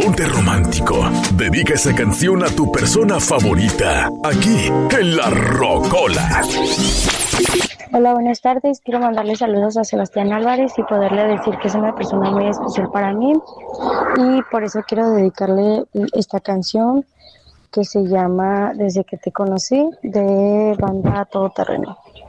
Ponte romántico. Dedica esa canción a tu persona favorita. Aquí, en La Rocola. Hola, buenas tardes. Quiero mandarle saludos a Sebastián Álvarez y poderle decir que es una persona muy especial para mí. Y por eso quiero dedicarle esta canción que se llama Desde que te conocí, de banda Todoterreno.